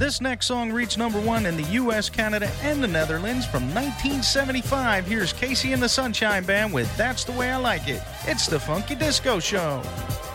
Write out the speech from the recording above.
This next song reached number 1 in the U.S., Canada, and the Netherlands from 1975. Here's Casey and the Sunshine Band with That's the Way I Like It. It's the Funky Disco Show.